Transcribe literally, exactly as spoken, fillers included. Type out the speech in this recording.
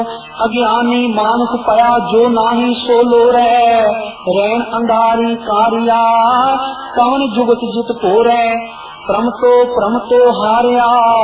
अज्ञानी मानस पया जो नाही सो लोरै, रैन अंधारी कारिया कवन जुगत जित पोरै, प्रम तो प्रम तो हारिया